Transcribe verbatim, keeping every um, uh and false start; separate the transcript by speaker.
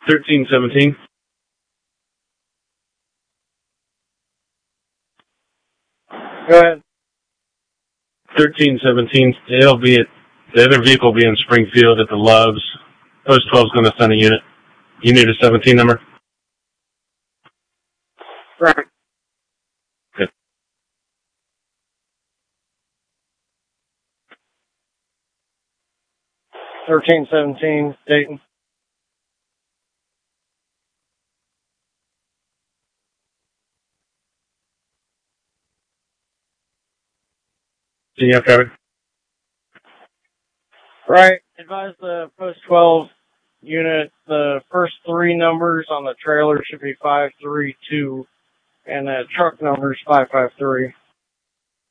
Speaker 1: thirteen seventeen.
Speaker 2: Go ahead.
Speaker 1: thirteen seventeen. It'll be at, the other vehicle will be in Springfield at the Loves. Post twelve is going to send a unit. You need a seventeen number?
Speaker 2: Right.
Speaker 1: Good.
Speaker 2: thirteen seventeen, Dayton.
Speaker 1: Do you have covered?
Speaker 2: Right. Advise the post twelve unit, the first three numbers on the trailer should be five three two, and the truck number is five five three.